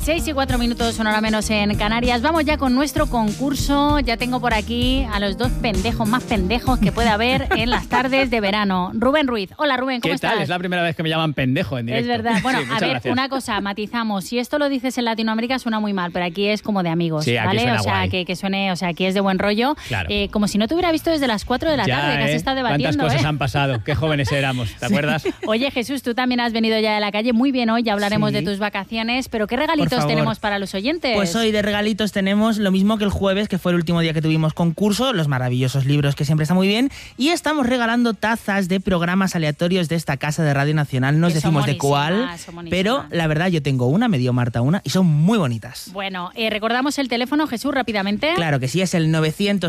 6:04, una hora menos en Canarias. Vamos ya con nuestro concurso. Ya tengo por aquí a los dos pendejos más pendejos que puede haber en las tardes de verano. Rubén Ruiz. Hola, Rubén, ¿cómo estás? ¿Qué tal? Es la primera vez que me llaman pendejo en directo. Es verdad. Bueno, sí, a ver, gracias. una cosa, matizamos. Si esto lo dices en Latinoamérica suena muy mal, pero aquí es como de amigos, sí, aquí ¿vale? suena O sea, guay. que suene, o sea, aquí es de buen rollo. Claro. Como si no te hubiera visto desde las 4 de la tarde, que has estado debatiendo. ¿Cuántas cosas han pasado? Qué jóvenes éramos, ¿te acuerdas? Oye, Jesús, tú también has venido ya de la calle. Muy bien hoy, ya hablaremos de tus vacaciones, pero ¿qué regalitos tenemos para los oyentes? Pues hoy de regalitos tenemos lo mismo que el jueves, que fue el último día que tuvimos concurso, los maravillosos libros que siempre está muy bien, y estamos regalando tazas de programas aleatorios de esta casa de Radio Nacional, no os decimos de cuál, pero la verdad yo tengo una, me dio Marta una, y son muy bonitas. Bueno, recordamos el teléfono, Jesús, rápidamente. Claro que sí, es el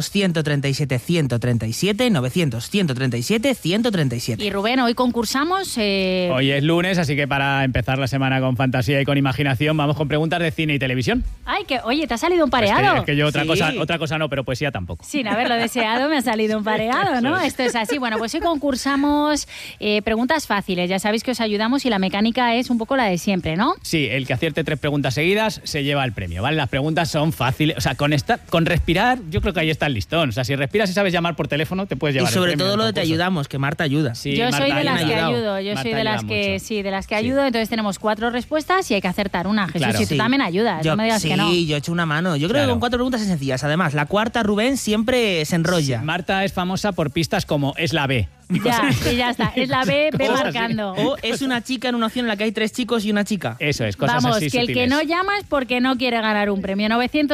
900-137-137, 900-137-137. Y Rubén, hoy concursamos. Hoy es lunes, así que para empezar la semana con fantasía y con imaginación, vamos con preguntas de cine y televisión. Ay, oye, te ha salido un pareado. Es que yo otra cosa no, pero poesía tampoco. Sin haberlo deseado, me ha salido un pareado, ¿no? Esto es así. Bueno, pues hoy concursamos preguntas fáciles. Ya sabéis que os ayudamos y la mecánica es un poco la de siempre, ¿no? Sí, el que acierte 3 preguntas seguidas se lleva el premio, ¿vale? Las preguntas son fáciles. O sea, con respirar, yo creo que ahí está el listón. O sea, si respiras y sabes llamar por teléfono, te puedes llevar el premio. Y sobre todo lo de te ayudamos, que Marta ayuda. Sí, yo Marta, soy de las que ayudo. Yo Marta soy de las que mucho. sí, de las que ayudo. Entonces tenemos 4 respuestas y hay que acertar una. Jesús, Claro. y tú también ayudas. No me digas que no. Sí, yo he hecho una mano. Yo creo que con 4 preguntas sencillas. Además, la cuarta, Rubén, siempre se enrolla. Sí, Marta es famosa por pistas como es la B. Ya, sí, ya está. Es la B, ve marcando. O es una chica en una opción en la que hay 3 chicos y una chica. Eso es, cosas Vamos, así que el sutiles. que no llama es porque no quiere ganar un premio.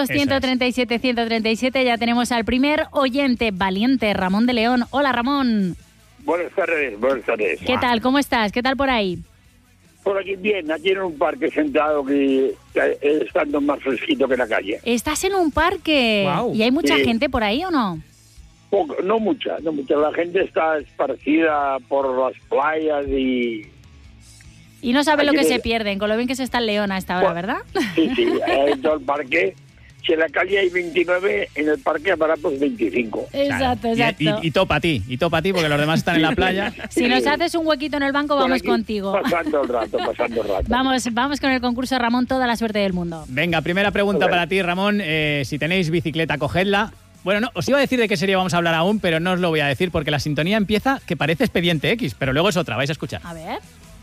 900-137-137, ya tenemos al primer oyente valiente, Ramón de León. Hola, Ramón. Buenas tardes, buenas tardes. ¿Qué tal? ¿Cómo estás? ¿Qué tal por ahí? Por aquí bien, aquí en un parque sentado que estando más fresquito que en la calle. ¿Estás en un parque? Guau. ¿Y hay mucha Sí. gente por ahí o no? Poco, no mucha. La gente está esparcida por las playas y... Y no sabe lo Aquí que de- se pierden, con lo bien que se está en León a esta hora, ¿verdad? Sí, en todo el parque. Si en la calle hay 29, en el parque habrá pues 25. Exacto, Claro. exacto. Y topa a ti, porque los demás están en la playa. Si nos haces un huequito en el banco, Por vamos aquí, contigo. Pasando el rato. Vamos con el concurso, Ramón, toda la suerte del mundo. Venga, primera pregunta para ti, Ramón. Si tenéis bicicleta, cogedla. Bueno, no, os iba a decir de qué serie vamos a hablar aún, pero no os lo voy a decir porque la sintonía empieza que parece Expediente X, pero luego es otra, vais a escuchar. A ver.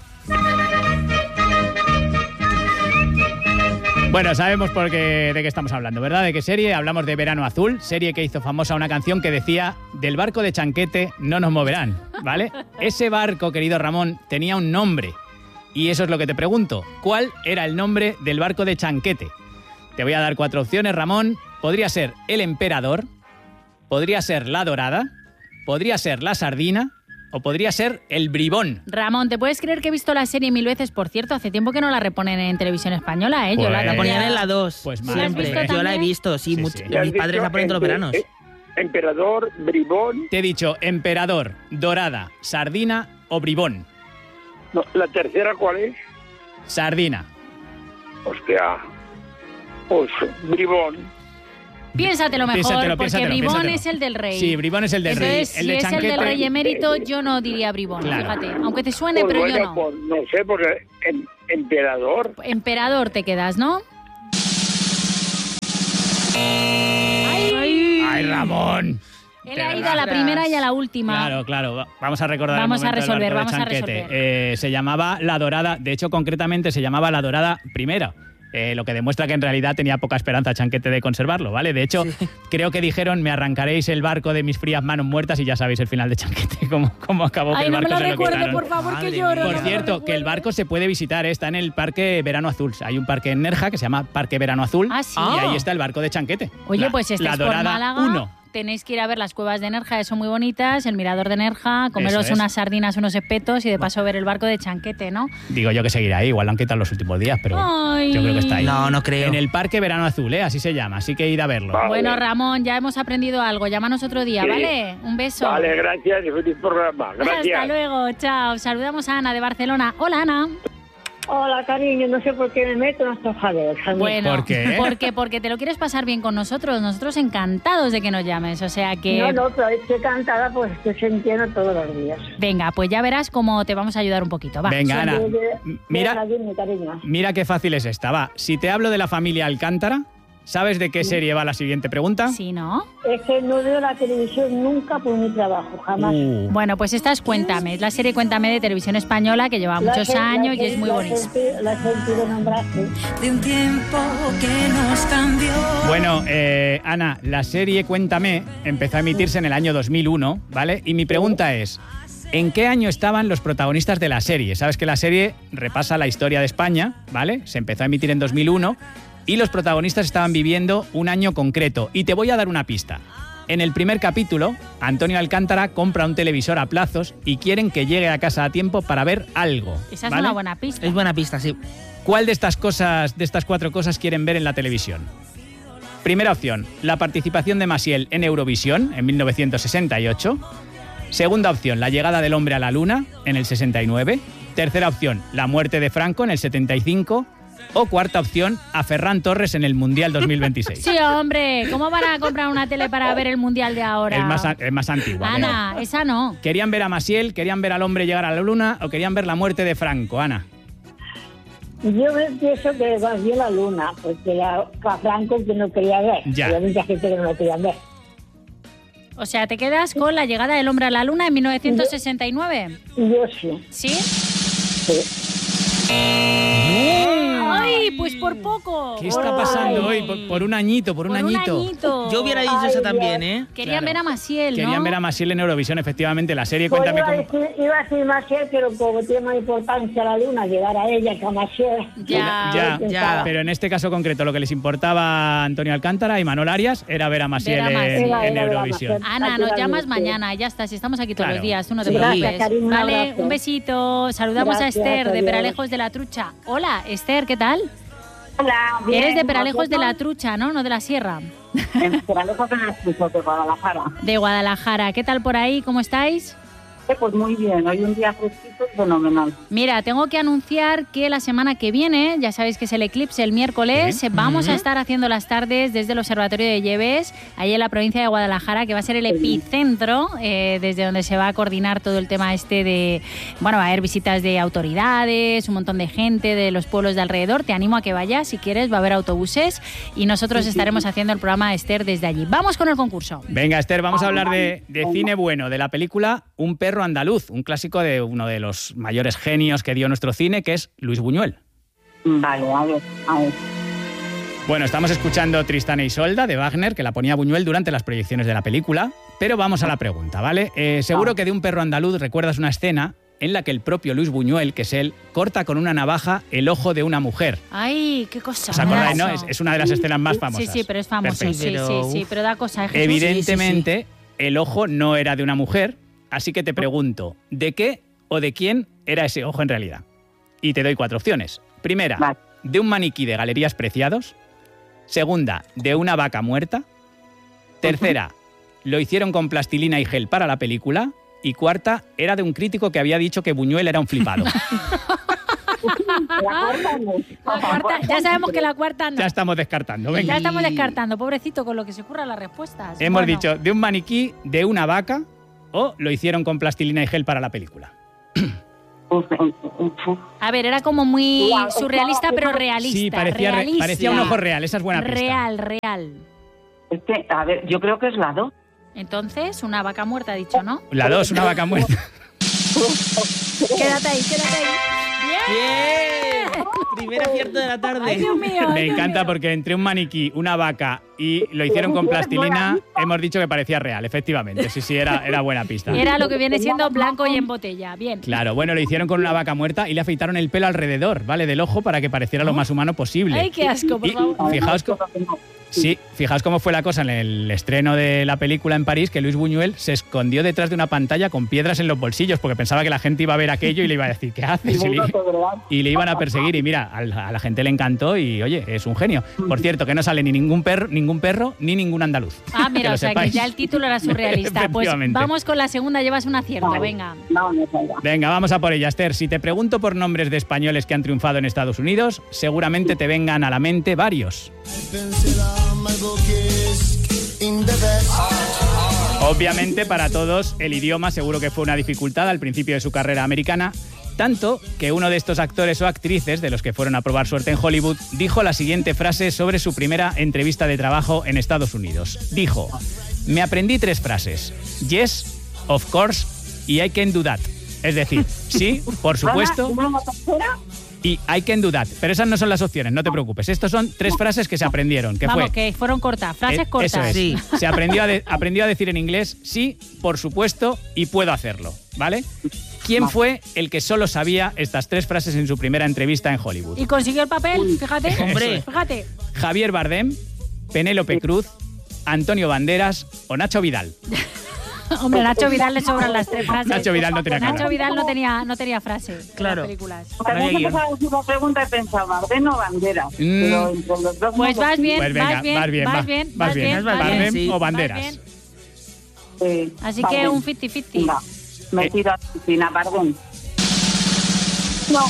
Bueno, sabemos de qué estamos hablando, ¿verdad? ¿De qué serie? Hablamos de Verano Azul, serie que hizo famosa una canción que decía del barco de Chanquete no nos moverán, ¿vale? Ese barco, querido Ramón, tenía un nombre. Y eso es lo que te pregunto. ¿Cuál era el nombre del barco de Chanquete? Te voy a dar 4 opciones, Ramón. Podría ser el Emperador, podría ser la Dorada, podría ser la Sardina o podría ser el Bribón. Ramón, ¿te puedes creer que he visto la serie 1000 veces? Por cierto, hace tiempo que no la reponen en televisión española, ¿eh? Yo Pues- la La ponían tenía- en la 2, Pues mal. ¿La has siempre. visto Yo la he también? visto, sí. Sí, mucho. sí. Mis padres la ponen todos los veranos. Emperador, Bribón... Te he dicho Emperador, Dorada, Sardina o Bribón. No, ¿la tercera cuál es? Sardina. Hostia. Pues Bribón. Piénsatelo mejor, Piénsatelo, porque piénsatelo, Bribón piénsatelo. es el del rey. Sí, Bribón es el del Entonces, rey. El si de es el Chanquete. del rey emérito, yo no diría Bribón, Claro. fíjate. Aunque te suene, Pues pero yo bueno, no. pues no sé, porque Emperador... Emperador te quedas, ¿no? ¡Ay, Ramón! Él ha ido a la primera y a la última. Claro. Vamos a recordar Vamos el a momento del resolver, barco de vamos a Chanquete. resolver. Se llamaba La Dorada. De hecho, concretamente se llamaba La Dorada Primera. Lo que demuestra que en realidad tenía poca esperanza Chanquete de conservarlo, ¿vale? De hecho, creo que dijeron, me arrancaréis el barco de mis frías manos muertas y ya sabéis el final de Chanquete, cómo acabó. Ay, que el no me barco lo se lo recuerde, quitaron. por favor, que Madre lloro. mía. no Por me lo cierto, que el recuerde. barco se puede visitar, está en el Parque Verano Azul. Hay un parque en Nerja que se llama Parque Verano Azul Ah, ¿sí? y ahí está el barco de Chanquete. Oye, pues si la estáis por Dorada Málaga, 1. tenéis que ir a ver las cuevas de Nerja, son muy bonitas, el mirador de Nerja, comeros Eso es. unas sardinas, unos espetos y de paso ver el barco de Chanquete, ¿no? Digo yo que seguirá ahí, igual lo han quitado los últimos días, pero Ay. yo creo que está ahí. No creo. En el Parque Verano Azul, así se llama, así que id a verlo. Vale. Bueno, Ramón, ya hemos aprendido algo. Llámanos otro día, Sí. ¿vale? Un beso. Vale, gracias y feliz programa. Gracias. Hasta luego, chao. Saludamos a Ana de Barcelona. Hola, Ana. Hola, cariño, no sé por qué me meto en estos jaleos. Bueno, ¿Por qué? Porque te lo quieres pasar bien con nosotros. Nosotros encantados de que nos llames. O sea que... No, pero estoy cantada, pues estoy sintiendo todos los días. Venga, pues ya verás cómo te vamos a ayudar un poquito. Va. Venga, Ana, Mira, dime, cariño. mira qué fácil es esta. Va, si te hablo de la familia Alcántara, ¿sabes de qué serie va la siguiente pregunta? Sí, ¿no? Es que no veo la televisión nunca por mi trabajo, jamás. Bueno, pues esta es Cuéntame. Es la serie Cuéntame de Televisión Española que lleva muchos años y es muy bonita. La he sentido nombrarse. De un tiempo que nos cambió. Bueno, Ana, la serie Cuéntame empezó a emitirse en el año 2001, ¿vale? Y mi pregunta es, ¿en qué año estaban los protagonistas de la serie? Sabes que la serie repasa la historia de España, ¿vale? Se empezó a emitir en 2001 y los protagonistas estaban viviendo un año concreto. Y te voy a dar una pista. En el primer capítulo, Antonio Alcántara compra un televisor a plazos y quieren que llegue a casa a tiempo para ver algo. Esa es ¿vale? una buena pista. Es buena pista, sí. ¿Cuál de estas cosas, de estas 4 cosas quieren ver en la televisión? Primera opción, la participación de Maciel en Eurovisión en 1968. Segunda opción, la llegada del hombre a la luna en el 69. Tercera opción, la muerte de Franco en el 75. O cuarta opción, a Ferran Torres en el Mundial 2026. Sí, hombre, ¿cómo van a comprar una tele para ver el Mundial de ahora? Es más antigua. Ana, esa no. ¿Querían ver a Maciel, querían ver al hombre llegar a la luna o querían ver la muerte de Franco, Ana? Yo pienso que va bien la luna, porque a Franco que no quería ver. Ya. Había mucha gente que no lo querían ver. O sea, ¿te quedas con la llegada del hombre a la luna en 1969? Yo sí. ¿Sí? Sí. ¡Ay, pues por poco! ¿Qué está pasando hoy? Por un añito, por un añito. Yo hubiera dicho eso también, ¿eh? Querían ver a Maciel, ¿no? Querían ver a Maciel en Eurovisión, efectivamente. La serie Pues Cuéntame iba a decir Maciel, pero como tiene más importancia la luna, llegar a ella que a Maciel. Ya. Pero en este caso concreto, lo que les importaba a Antonio Alcántara y Manol Arias era ver a Maciel Ver a Maciel. en Era Eurovisión. Maciel. Ana, nos llamas mañana, ya está, si estamos aquí todos Claro. los días, tú no te Gracias, preocupes. cariño, un Vale, abrazo. un besito. Saludamos Gracias, a Esther de adiós. Peralejos de la Trucha. Hola, Esther, ¿qué tal? Hola, bien. Eres de Peralejos de la Trucha, ¿no? No de la Sierra. En Peralejos de la Trucha, de Guadalajara. De Guadalajara. ¿Qué tal por ahí? ¿Cómo estáis? Pues muy bien, hoy un día fresquito y fenomenal. Mira, tengo que anunciar que la semana que viene, ya sabéis que es el eclipse el miércoles, vamos a estar haciendo las tardes desde el Observatorio de Lleves, ahí en la provincia de Guadalajara, que va a ser el epicentro desde donde se va a coordinar todo el tema este de, bueno, va a haber visitas de autoridades, un montón de gente de los pueblos de alrededor. Te animo a que vayas, si quieres, va a haber autobuses y nosotros estaremos haciendo el programa Esther desde allí. Vamos con el concurso. Venga, Esther, vamos a hablar de cine bueno, de la película Un perro andaluz, un clásico de uno de los mayores genios que dio nuestro cine, que es Luis Buñuel. Vale, a ver. Bueno, estamos escuchando Tristán e Isolda de Wagner, que la ponía Buñuel durante las proyecciones de la película, pero vamos a la pregunta, ¿vale? Seguro que de Un perro andaluz recuerdas una escena en la que el propio Luis Buñuel, que es él, corta con una navaja el ojo de una mujer. ¡Ay, qué cosa! ¿Os acordáis, no? Es una de las escenas más famosas. Sí, pero es famoso. Perfecto. Sí, pero da cosa. Jesús. Evidentemente, el ojo no era de una mujer, así que te pregunto, ¿de qué o de quién era ese ojo en realidad? Y te doy 4 opciones. Primera, Vale. de un maniquí de Galerías Preciados. Segunda, de una vaca muerta. Tercera, lo hicieron con plastilina y gel para la película. Y cuarta, era de un crítico que había dicho que Buñuel era un flipado. La cuarta, ya sabemos que la cuarta no. Ya estamos descartando, venga. Ya estamos descartando, pobrecito, con lo que se ocurra las respuestas. Hemos Bueno, dicho, de un maniquí, de una vaca, o lo hicieron con plastilina y gel para la película. A ver, era como muy surrealista, pero realista. Sí, parecía realista. un ojo real, esa es buena pista. Real. A ver, yo creo que es la 2. Entonces, una vaca muerta, ha dicho, ¿no? La 2, una vaca muerta. Quédate ahí. ¡Bien! Primer acierto de la tarde. Ay, Dios mío. Me encanta porque entre un maniquí, una vaca y lo hicieron con plastilina, hemos dicho que parecía real, efectivamente. Sí, era buena pista. Era lo que viene siendo blanco y en botella. Bien. Claro, bueno, lo hicieron con una vaca muerta y le afeitaron el pelo alrededor, ¿vale? Del ojo para que pareciera lo más humano posible. Ay, qué asco, por Y favor. Sí, fijaos cómo fue la cosa en el estreno de la película en París, que Luis Buñuel se escondió detrás de una pantalla con piedras en los bolsillos porque pensaba que la gente iba a ver aquello y le iba a decir, ¿qué haces? Y le iban a perseguir. Y mira, a la gente le encantó y, oye, es un genio. Por cierto, que no sale ni ningún perro ni ningún andaluz. Ah, mira, que o sea sepáis. que ya el título era surrealista. Pues vamos con la segunda, llevas un acierto, venga. Venga, vamos a por ella, Esther. Si te pregunto por nombres de españoles que han triunfado en Estados Unidos, seguramente te vengan a la mente varios. Obviamente para todos el idioma seguro que fue una dificultad al principio de su carrera americana, tanto que uno de estos actores o actrices de los que fueron a probar suerte en Hollywood dijo la siguiente frase sobre su primera entrevista de trabajo en Estados Unidos. Dijo, me aprendí 3 frases, yes, of course y I can do that. Es decir, sí, por supuesto, y I can do that. Pero esas no son las opciones, no te preocupes. Estos son 3 frases que se aprendieron. Que fueron cortas, frases cortas. Eso es. Sí. Se aprendió a decir en inglés sí, por supuesto y puedo hacerlo, ¿vale? ¿Quién fue el que solo sabía estas 3 frases en su primera entrevista en Hollywood? Y consiguió el papel, fíjate. Hombre. Fíjate. ¿Javier Bardem, Penélope Cruz, Antonio Banderas o Nacho Vidal? Hombre, Nacho Vidal le sobran las 3 frases. Nacho Vidal no tenía cara. Nacho Vidal no tenía frase Claro. en las películas. También empezaba a decir la pregunta y pensaba, ¿Bardem o Banderas? Pero entre los dos Pues no vas bien, Pues venga, vas bien. Bardem sí. o Banderas. Así Bardem. que un 50-50. Venga, me tiro a Cristina, Bardem. No.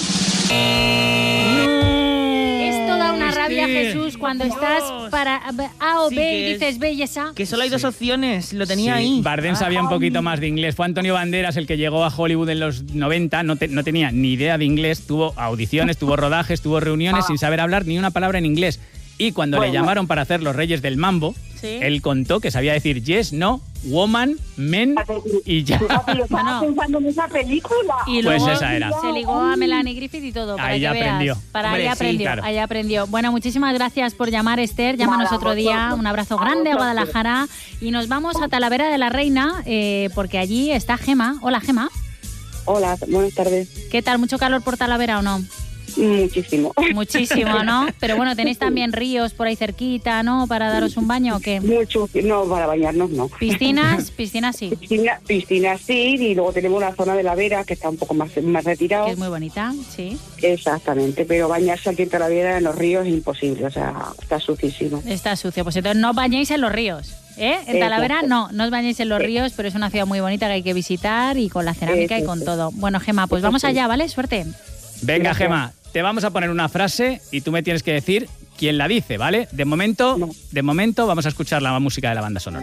Esto da una rabia, Jesús, cuando estás para A o Sí, B que y dices B y esa. Que solo hay 2 opciones, lo tenía Sí, ahí. Bardem sabía un poquito más de inglés. Fue Antonio Banderas el que llegó a Hollywood en los 90, no tenía ni idea de inglés, tuvo audiciones, tuvo rodajes, tuvo reuniones sin saber hablar ni una palabra en inglés. Y cuando le llamaron para hacer Los Reyes del Mambo, Sí. él contó que sabía decir yes, no, woman, men y ya. Fíjate, yo estaba Bueno. pensando en esa película. Y Pues luego esa era. se ligó a Melanie Griffith y todo. Para Ahí que ya veas. aprendió. Hombre, Ahí sí, aprendió, claro. ahí aprendió. Bueno, muchísimas gracias por llamar, Esther. Llámanos Nada, otro día. vosotros. Un abrazo grande a Guadalajara. Y nos vamos a Talavera de la Reina, porque allí está Gema. Hola, Gema. Hola, buenas tardes. ¿Qué tal? ¿Mucho calor por Talavera o no? Muchísimo. Muchísimo, ¿no? Pero bueno, tenéis también ríos por ahí cerquita, ¿no? ¿Para daros un baño o qué? Mucho, no, para bañarnos no. Piscinas sí. Piscina sí, y luego tenemos una zona de la Vera que está un poco más retirado. Que es muy bonita, sí. Exactamente, pero bañarse aquí en Talavera en los ríos es imposible, o sea, está sucísimo. Está sucio. Pues entonces no os bañéis en los ríos, ¿eh? En Talavera no os bañéis en los ríos, pero es una ciudad muy bonita que hay que visitar y con la cerámica y con todo. Bueno, Gema, pues vamos allá, ¿vale? Suerte. Venga, Gema, te vamos a poner una frase y tú me tienes que decir quién la dice, ¿vale? De momento vamos a escuchar la música de la banda sonora.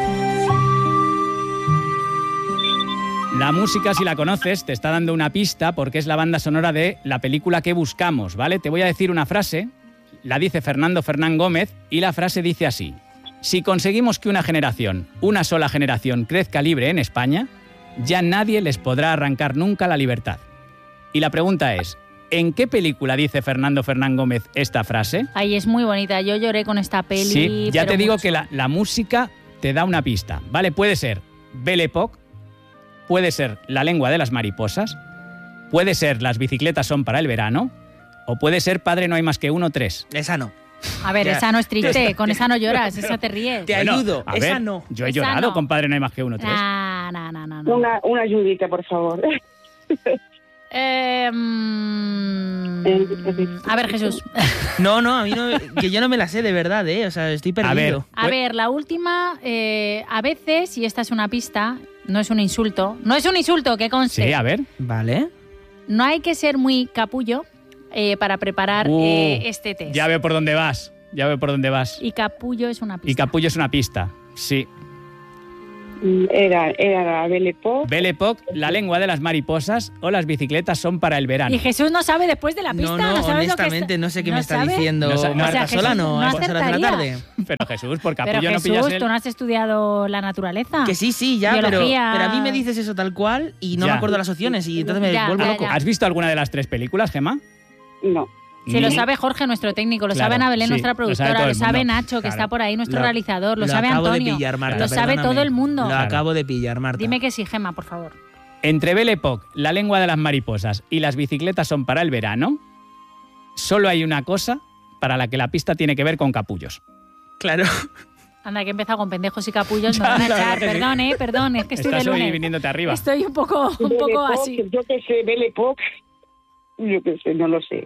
La música, si la conoces, te está dando una pista porque es la banda sonora de la película que buscamos, ¿vale? Te voy a decir una frase, la dice Fernando Fernán Gómez y la frase dice así. Si conseguimos que una sola generación crezca libre en España, ya nadie les podrá arrancar nunca la libertad. Y la pregunta es, ¿en qué película dice Fernando Fernán Gómez esta frase? Ay, es muy bonita. Yo lloré con esta peli. Sí, ya pero te digo mucho. que la música te da una pista, ¿vale? Puede ser Belle Époque, puede ser La lengua de las mariposas, puede ser Las bicicletas son para el verano, o puede ser Padre no hay más que uno, 3. Esa no. A ver, esa no es triste, con esa no lloras, esa te ríes. Te ayudo, a esa ver, no. Yo he Esa llorado no. con Padre no hay más que uno, 3. No. Una ayudita, por favor. A ver, Jesús. No, a mí no, que yo no me la sé de verdad, o sea, estoy perdido. A ver, la última, a veces, y esta es una pista, no es un insulto, que conste. Sí, a ver. Vale. No hay que ser muy capullo para preparar este test. Ya veo por dónde vas, Y capullo es una pista. Y capullo es una pista, sí. Era la Belle Époque. Belle Époque, La lengua de las mariposas o Las bicicletas son para el verano. Y Jesús no sabe después de la pista. No, sabe honestamente, no sé qué me está diciendo No sabe. Marta O sea, Solano Jesús a estas horas de la acertaría. tarde. Pero Jesús, por Pero capullo no Jesús, pillas el... tú no has estudiado la naturaleza. Que sí, ya, pero Biología. a mí me dices eso tal cual y no Ya. me acuerdo las opciones y entonces me Ya, vuelvo ya, loco. ya. ¿Has visto alguna de las 3 películas, Gemma? No. Se lo sabe Jorge, nuestro técnico, lo Claro, sabe Ana Belén, sí, nuestra lo sabe productora, todo lo el sabe mundo. Nacho, que Claro. está por ahí, nuestro Lo- realizador, lo Lo sabe acabo Antonio, de pillar, Marta, lo sabe perdóname. todo el mundo. Lo acabo de pillar, Marta. Dime que sí, Gemma, por favor. Entre Belle Époque, La lengua de las mariposas y Las bicicletas son para el verano, solo hay una cosa para la que la pista tiene que ver con capullos. Claro. Anda, que he empezado con pendejos y capullos, me van a echar. Perdón, es que estoy de Estás hoy lunes. viniéndote arriba. Estoy un poco así. Yo qué sé, Belle Époque. Yo qué sé, no lo sé.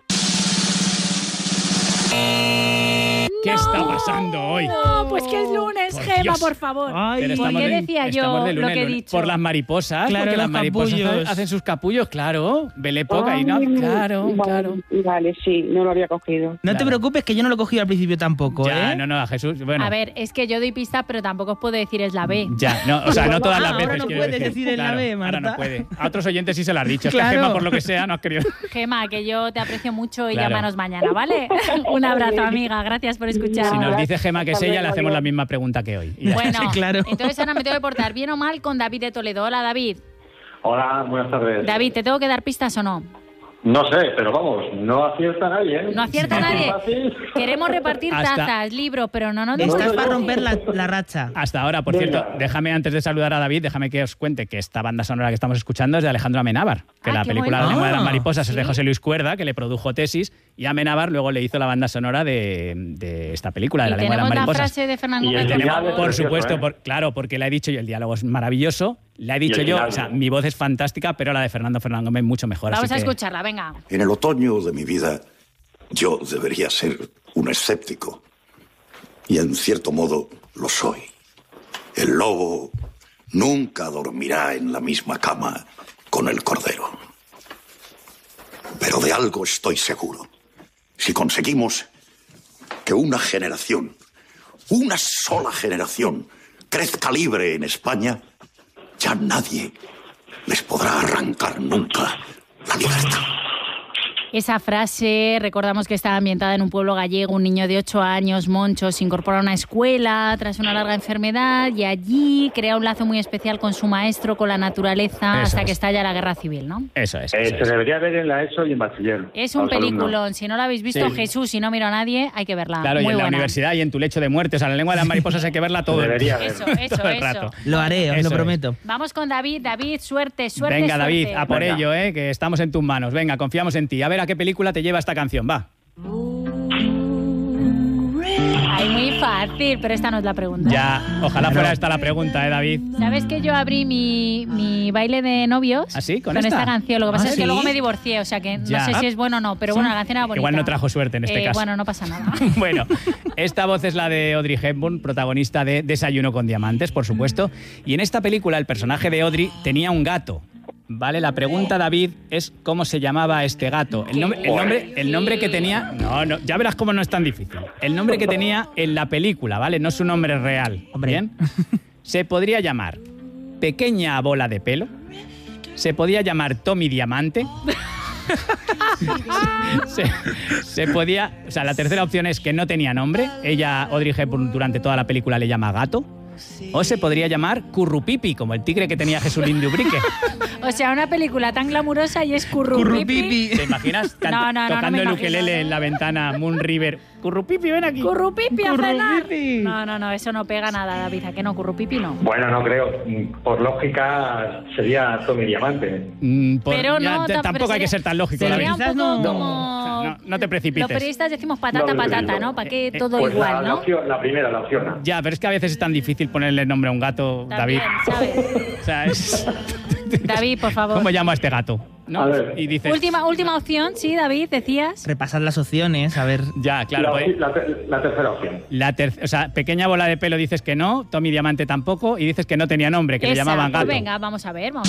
¿Qué está pasando hoy? No, pues que es lunes, Por Gema, Dios. por favor. Ay, Pero ¿Por estamos qué de- decía estamos yo de lo lunes, que he lunes. dicho? Por las mariposas, Claro, porque las los mariposas capullos. hacen sus capullos, claro. Belle Époque, ahí, ¿no? Ay, Claro, claro. Vale, sí, no lo había cogido. No te Claro. preocupes, que yo no lo he cogido al principio tampoco, Ya, ¿eh? no, a Jesús, bueno. A ver, es que yo doy pista, pero tampoco os puedo decir es la B. Ya, no, o sea, no todas las ahora veces. no quiero puedes decir en la Claro, B, ahora Marta. no puede. A otros oyentes sí se lo has dicho. Es Claro. que Gemma, por lo que sea, no has querido. Gema, que yo te aprecio mucho y Claro. llámanos mañana, ¿vale? Un abrazo, amiga. Gracias por escuchar. Si nos dice Gemma que es Hasta ella, le luego, hacemos adiós. la misma pregunta que hoy. Y ya. Bueno, Sí, claro. entonces ahora me tengo que portar bien o mal con David de Toledo. Hola, David. Hola, buenas tardes. David, ¿te tengo que dar pistas o no? No sé, pero vamos, no acierta nadie, ¿eh? ¿No acierta nadie? Fácil. Queremos repartir Hasta- tazas, libros, pero no nos Estás damos para fácil. romper la racha. Hasta ahora, por Venga. cierto, déjame antes de saludar a David, déjame que os cuente que esta banda sonora que estamos escuchando es de Alejandro Amenábar, que Ah, la qué película bueno. La lengua de las Ah, mariposas es de ¿sí? José Luis Cuerda, que le produjo Tesis, y Amenábar luego le hizo la banda sonora de esta película, de Y La lengua de las tenemos la mariposas. frase de Fernando Y el Gómez. final Tenemos, es por precioso, supuesto, ¿eh? claro, porque le he dicho yo, el diálogo es maravilloso, le he dicho el yo, final. o sea, mi voz es fantástica, pero la de Fernando Gómez mucho mejor. Vamos así a que- escucharla, venga. En el otoño de mi vida, yo debería ser un escéptico. Y en cierto modo lo soy. El lobo nunca dormirá en la misma cama con el cordero. Pero de algo estoy seguro. Si conseguimos que una generación, una sola generación, crezca libre en España, ya nadie les podrá arrancar nunca la libertad. Esa frase, recordamos que estaba ambientada en un pueblo gallego. Un niño de 8 años, Moncho, se incorpora a una escuela tras una larga enfermedad y allí crea un lazo muy especial con su maestro, con la naturaleza, Eso hasta es. que estalla la guerra civil, ¿no? Eso es. Se debería ver en la ESO y en bachiller. Es a un los alumnos. peliculón. Si no lo habéis visto, Sí. Jesús, si no miro a nadie, hay que verla. Claro, y muy en la buena. universidad y en tu lecho de muerte. O sea, La lengua de las mariposas hay que verla todo Debería ver. Eso, todo el eso. rato. Lo haré, os Eso lo es. prometo. Vamos con David. David, suerte. Venga, David, suerte. a por Venga. ello, que estamos en tus manos. Venga, confiamos en ti. A ver a qué película te lleva esta canción, va. Ay, muy fácil, pero esta no es la pregunta. Ya, ojalá fuera esta la pregunta, David. ¿Sabes que yo abrí mi baile de novios? ¿Ah, sí? ¿Con esta esta? canción. Lo que pasa ¿Ah, es que sí? luego me divorcié, o sea que Ya. no sé si es bueno o no, pero bueno, la canción era bonita. Igual no trajo suerte en este caso. Bueno, no pasa nada. Bueno, esta voz es la de Audrey Hepburn, protagonista de Desayuno con Diamantes, por supuesto. Y en esta película el personaje de Audrey tenía un gato. Vale, la pregunta, David, es cómo se llamaba este gato. El nombre que tenía... No, ya verás cómo no es tan difícil. El nombre que tenía en la película, ¿vale? No su nombre real. Hombre. ¿Bien? Se podría llamar Pequeña Bola de Pelo. Se podía llamar Tommy Diamante. se podía... O sea, la tercera opción es que no tenía nombre. Ella, Audrey Hepburn, durante toda la película le llama gato. O se podría llamar Currupipi, como el tigre que tenía Jesulín de Ubrique. O sea, una película tan glamurosa y es Currupipi. ¿Te imaginas? No, no, no tocando me el imagino. ukelele en la ventana, Moon River. Currupipi, ven aquí. Currupipi a cenar. Currupipi. No, eso no pega nada, David. ¿A qué no? Currupipi no. Bueno, no creo. Por lógica sería Tommy Diamante. Pero no, tampoco hay que ser tan lógico, sería David. un Quizás poco no. como... No te precipites. Los periodistas decimos patata, No, patata, ¿no? ¿Para qué todo Pues igual, la no? opción, la primera, la opción A. Ya, pero es que a veces es tan difícil ponerle nombre a un gato, También, David. ¿sabes? O sea, es... David, por favor. ¿Cómo llamo a este gato? ¿No? A ver. Y dices... Última opción, sí, David, decías. Repasar las opciones, a ver. Ya, claro. pues, La tercera opción. o sea, Pequeña Bola de Pelo dices que no, Tommy Diamante tampoco, y dices que no tenía nombre, que le Esa. llamaban Pues gato. venga, vamos a ver.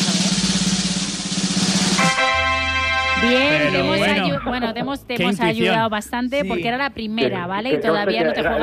Bien, Pero te hemos bueno, te qué hemos intuición. ayudado bastante Sí. porque era la primera, ¿vale? Y Que todavía no te era juegas